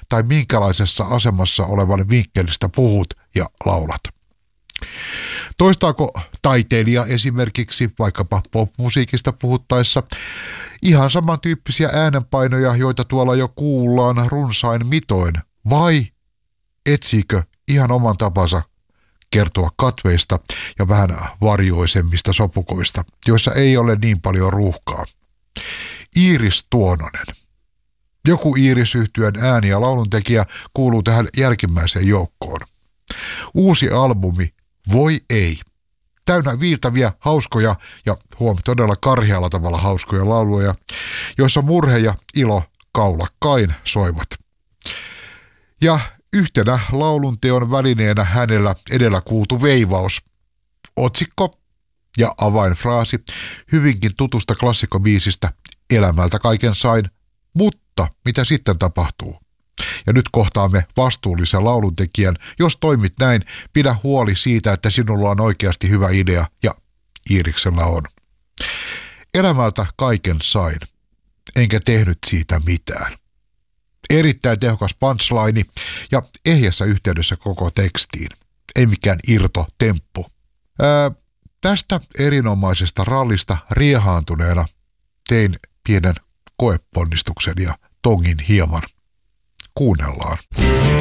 tai minkälaisessa asemassa olevan vinkkelistä puhut ja laulat. Toistaako taiteilija esimerkiksi vaikkapa popmusiikista puhuttaessa ihan samantyyppisiä äänenpainoja, joita tuolla jo kuullaan runsain mitoin, vai etsiikö ihan oman tapansa kertoa katveista ja vähän varjoisemmista sopukoista, joissa ei ole niin paljon ruuhkaa? Iiris Tuononen. Joku Iiris-yhtyeen ääni- ja lauluntekijä kuuluu tähän jälkimmäiseen joukkoon. Uusi albumi Voi ei. Täynnä viiltäviä, hauskoja ja todella karhealla tavalla hauskoja lauluja, joissa murhe ja ilo kaulakkain soivat. Ja yhtenä laulunteon välineenä hänellä edellä kuultu veivaus. Otsikko ja avainfraasi hyvinkin tutusta klassikkobiisistä Elämältä kaiken sain, mutta mitä sitten tapahtuu? Ja nyt kohtaamme vastuullisen lauluntekijän. Jos toimit näin, pidä huoli siitä, että sinulla on oikeasti hyvä idea, ja Iiriksellä on. Elämältä kaiken sain, enkä tehnyt siitä mitään. Erittäin tehokas punchline ja ehjässä yhteydessä koko tekstiin. Ei mikään irtotemppu. Tästä erinomaisesta rallista riehaantuneena tein pienen koeponnistuksen ja tongin hieman. Kuunnellaan.